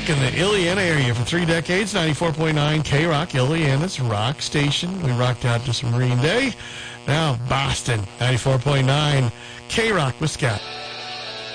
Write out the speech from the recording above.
rock in the Illiana area for 3 decades. 94.9 K-Rock, Illiana's rock station. We rocked out to some Green Day. Now Boston, 94.9 K-Rock with Scott.